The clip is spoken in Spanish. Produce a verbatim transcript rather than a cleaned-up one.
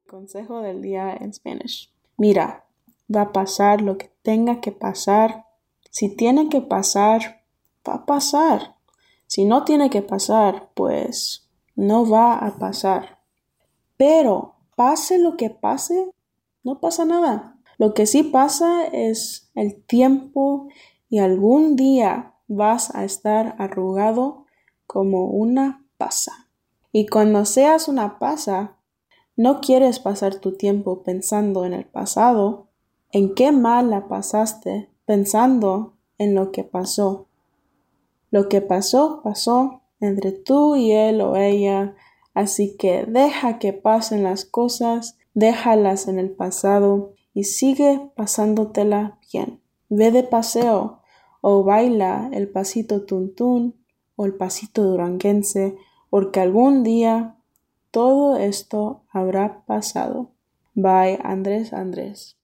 Consejo del día en Spanish. Mira, va a pasar lo que tenga que pasar. Si tiene que pasar, va a pasar. Si no tiene que pasar, pues no va a pasar. Pero pase lo que pase, no pasa nada. Lo que sí pasa es el tiempo y algún día vas a estar arrugado como una pasa. Y cuando seas una pasa, no quieres pasar tu tiempo pensando en el pasado, en qué mal la pasaste, pensando en lo que pasó. Lo que pasó, pasó entre tú y él o ella, así que deja que pasen las cosas, déjalas en el pasado y sigue pasándotela bien. Ve de paseo o baila el pasito tuntún o el pasito duranguense, porque algún día todo esto habrá pasado. Bye, Andrés Andrés.